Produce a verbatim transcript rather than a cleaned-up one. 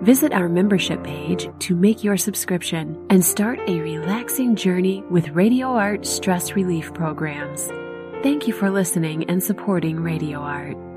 Visit our membership page to make your subscription and start a relaxing journey with Radio Art stress relief programs. Thank you for listening and supporting Radio Art.